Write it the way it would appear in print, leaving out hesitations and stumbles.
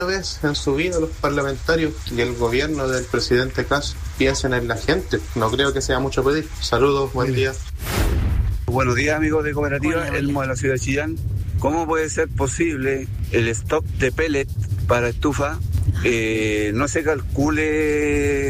vez en su vida los parlamentarios y el gobierno del presidente Kast piensen en la gente. No creo que sea mucho pedir. Saludos, buen día. Buenos días, amigos de Cooperativa Elmo de la ciudad de Chillán. ¿Cómo puede ser posible el stock de pellet para estufa no se calcule